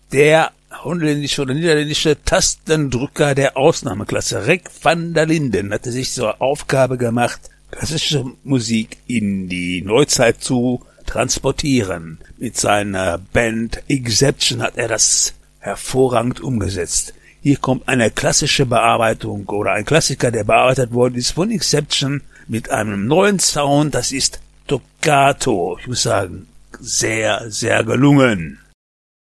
der holländische oder niederländische Tastendrücker der Ausnahmeklasse, Rick van der Linden, hatte sich zur Aufgabe gemacht, klassische Musik in die Neuzeit zu transportieren. Mit seiner Band Exception hat er das hervorragend umgesetzt. Hier kommt eine klassische Bearbeitung oder ein Klassiker, der bearbeitet worden ist von Exception mit einem neuen Sound. Das ist Toccato. Ich muss sagen, sehr, sehr gelungen.